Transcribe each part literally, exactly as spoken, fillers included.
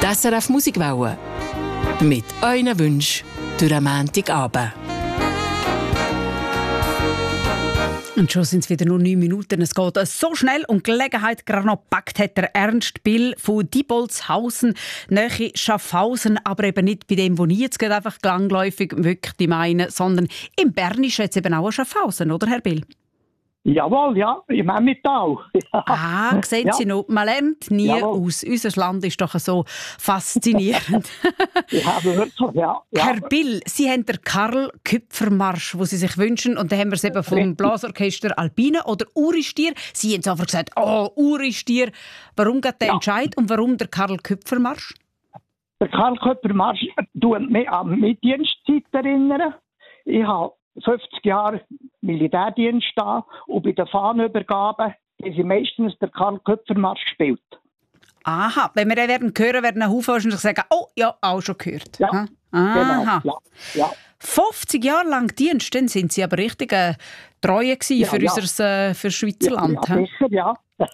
Die S R F Musikwelle. Mit euren Wünschen durch den Montagabend. Und schon sind es wieder nur neun Minuten. Es geht so schnell und die Gelegenheit gerade noch gepackt hat der Ernst Bill von Dibolzhausen, nahe Schaffhausen, aber eben nicht bei dem, wo ich jetzt gerade einfach langläufig wirklich meine, sondern im Bernischen jetzt eben auch ein Schaffhausen, oder Herr Bill? Jawohl, ja, im Emmental. Ja. Ah, sehen Sie ja. noch, man lernt nie Jawohl. aus. Unser Land ist doch so faszinierend. Ja, wirklich, ja, ja. Herr Bill, Sie haben den Karl-Küpfer-Marsch, den Sie sich wünschen, und dann haben wir es eben vom Blasorchester Alpine oder Uri-Stier. Sie haben einfach gesagt, oh, Uri-Stier. Warum geht der Ja. Entscheid und warum der Karl-Küpfer-Marsch? Der Karl-Köpper-Marsch tut mich an meine Dienstzeit erinnern. Ich habe fünfzig Jahre Militärdienst da und bei der Fahnenübergabe haben sie meistens den Karl-Köpfer-Marsch gespielt. Aha, wenn wir den werden hören, werden ein Haufen wahrscheinlich sagen, oh, ja, auch schon gehört. Ja, Ha? Aha. genau. Ja, ja. fünfzig Jahre lang Dienst, dann sind Sie aber richtig äh, treue gewesen Ja, für ja. unser äh, für Schweizer Ja, Land. ja, ha? sicher, ja.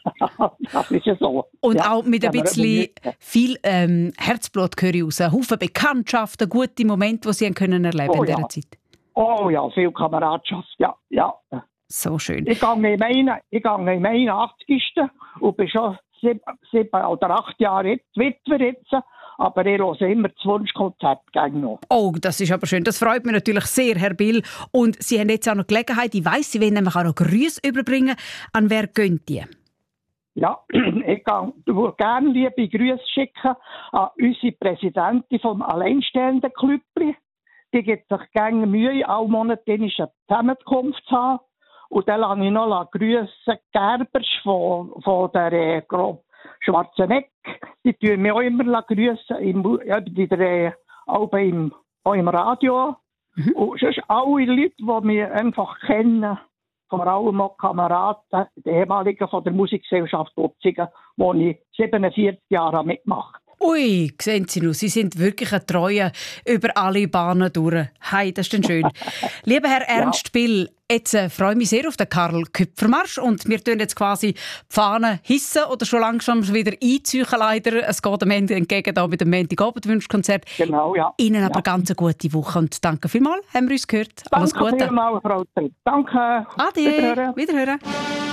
Das ist ja so. Und ja, auch mit ein wenn wir bisschen eben nicht- viel ähm, Herzblut gehöre ich raus. Ein Haufen Bekanntschaften, gute Momente, die Sie haben können erleben Oh, in dieser ja. Zeit. Oh ja, viel Kameradschaft, ja, ja. So schön. Ich gehe im, ein- ich gehe im einundachtzigsten und bin schon sieben, sieben oder acht Jahre jetzt, Witwer jetzt, aber ich höre immer das Wunschkonzert gegen noch. Oh, das ist aber schön. Das freut mich natürlich sehr, Herr Bill. Und Sie haben jetzt auch noch Gelegenheit, ich weiss, Sie wollen nämlich auch noch Grüße überbringen. An wer gehen die? Ja, ich kann, würde gerne liebe Grüße schicken an unsere Präsidentin vom Alleinstehenden Klüppli. Die gibt sich gerne Mühe, alle Monate eine Zusammenkunft zu haben. Und dann lasse ich noch Grüße Gerbers von, von der äh, Gro- Schwarzeneck. Die tun mich auch immer grüßen, im, ja, die, äh, auch, im, auch im Radio. Mhm. Und sonst alle Leute, die mich einfach kennen, vor allem auch Kameraden, die ehemaligen von der Musikgesellschaft Opzigen, wo ich siebenundvierzig Jahre mitmache. Ui, sehen Sie noch, Sie sind wirklich ein Treue über alle Bahnen durch. Hey, das ist dann schön. Lieber Herr Ernst ja. Bill, jetzt äh, freue ich mich sehr auf den Karl-Küpfer-Marsch und wir tun jetzt quasi die Fahnen hissen oder schon langsam wieder einziehen leider. Es geht am Ende entgegen da mit dem Montagabend-Wunschkonzert. Genau, ja. Ihnen ja. aber ganz eine gute Woche und danke vielmals, haben wir uns gehört. Alles Danke Gute. Vielmals, Frau Tritt. Danke. Ade. Wiederhören. Wiederhören.